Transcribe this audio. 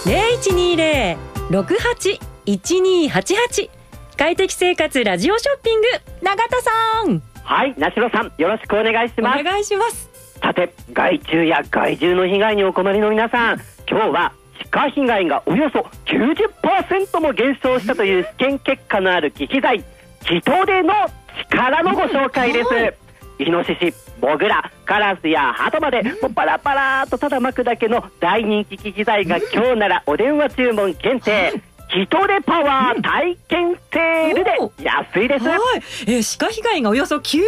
0120-68-1288快適生活ラジオショッピング、永田さん。 はい、名城さん、よろしくお願いします。 お願いします。 さて、害虫や害獣の被害にお困りの皆さん、今日は鹿被害がおよそ 90% も減少したという試験結果のある効き剤、ヒトデの力のご紹介です。イノシシ、モグラ、カラスやハトまでもうパラパラとただ巻くだけの大人気効き剤が今日ならお電話注文限定、ヒトデパワー体験セールで安いです。 鹿被害がおよそ